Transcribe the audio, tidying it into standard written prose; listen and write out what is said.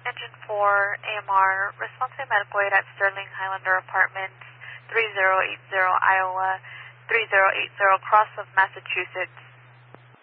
Engine 4, AMR, response to medical aid at Sterling Highlander Apartments, 3080 Iowa, 3080 Cross of Massachusetts.